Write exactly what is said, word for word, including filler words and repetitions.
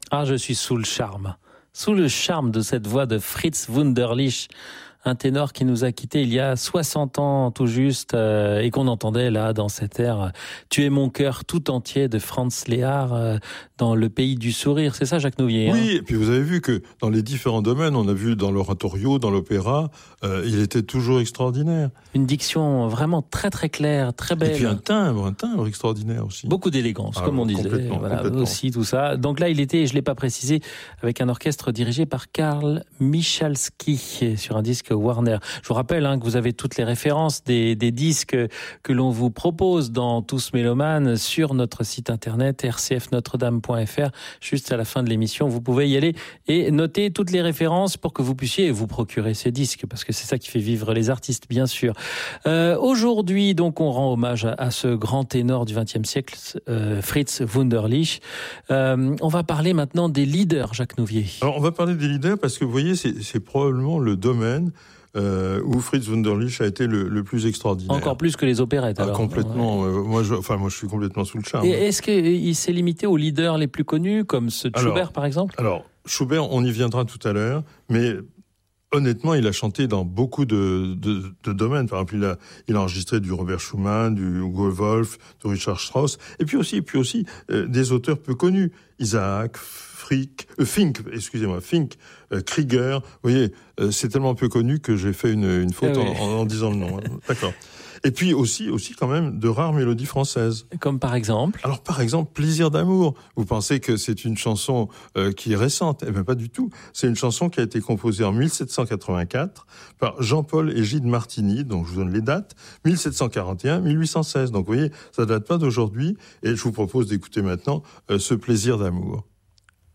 Ah, je suis sous le charme. Sous le charme de cette voix de Fritz Wunderlich, un ténor qui nous a quittés il y a soixante ans tout juste euh, et qu'on entendait là dans cet air « Tu es mon cœur tout entier » de Franz Lehár euh, dans Le Pays du Sourire. C'est ça, Jacques Nouvier? Oui, hein et puis vous avez vu que dans les différents domaines, on a vu dans l'oratorio, dans l'opéra, euh, il était toujours extraordinaire. Une diction vraiment très très claire, très belle. Et puis un timbre, un timbre extraordinaire aussi. Beaucoup d'élégance, Ah, comme on disait. complètement, Voilà, complètement. aussi tout ça. Donc là, il était, je l'ai pas précisé, avec un orchestre dirigé par Karl Michalski sur un disque Warner. Je vous rappelle hein, que vous avez toutes les références des, des disques que l'on vous propose dans Tous Mélomanes sur notre site internet r c f notre dame point f r. Juste à la fin de l'émission, vous pouvez y aller et noter toutes les références pour que vous puissiez vous procurer ces disques, parce que c'est ça qui fait vivre les artistes, bien sûr. Euh, aujourd'hui, donc, on rend hommage à, à ce grand ténor du vingtième siècle, euh, Fritz Wunderlich. Euh, on va parler maintenant des leaders, Jacques Nouvier. Alors, on va parler des leaders parce que, vous voyez, c'est, c'est probablement le domaine euh, où Fritz Wunderlich a été le, le plus extraordinaire. Encore plus que les opérettes, alors. Ah, complètement. Ouais. Euh, moi, je, enfin, moi, je suis complètement sous le charme. Et est-ce qu'il s'est limité aux leaders les plus connus, comme ceux de alors, Schubert, par exemple? Alors, Schubert, on y viendra tout à l'heure, mais honnêtement, il a chanté dans beaucoup de, de, de domaines. Par exemple, il a, il a enregistré du Robert Schumann, du Hugo Wolf, de Richard Strauss, et puis aussi, et puis aussi euh, des auteurs peu connus. Isaac, Frick, euh, Fink, excusez-moi, Fink, euh, Krieger. Vous voyez, euh, c'est tellement peu connu que j'ai fait une, une faute ah oui. en, en, en disant le nom. D'accord. Et puis aussi, aussi quand même de rares mélodies françaises. Comme par exemple? Alors par exemple, Plaisir d'amour. Vous pensez que c'est une chanson euh, qui est récente? Eh bien pas du tout. C'est une chanson qui a été composée en dix-sept cent quatre-vingt-quatre par Jean-Paul et Gide Martini. Donc je vous donne les dates. dix-sept cent quarante et un, mille huit cent seize. Donc vous voyez, ça date pas d'aujourd'hui. Et je vous propose d'écouter maintenant euh, ce Plaisir d'amour.